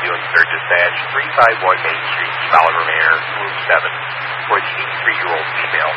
Ambulance Third Dispatch, 351 Main Street, Fowler Manor, Room 7, for the 83-year-old female